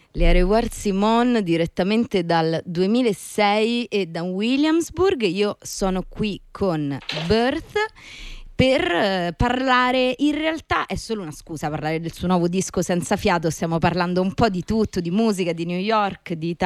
Le Revoir Simone direttamente dal 2006 e da Williamsburg. Io sono qui con Birth per parlare, in realtà è solo una scusa parlare del suo nuovo disco Senza Fiato, stiamo parlando un po' di tutto, di musica, di New York, di